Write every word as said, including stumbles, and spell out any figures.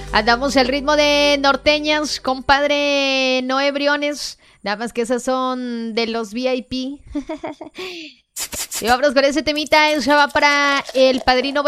Andamos al ritmo de norteñas, compadre Noé Briones. Nada más que esas son de los V I P. Y vámonos con ese temita. Eso va para el padrino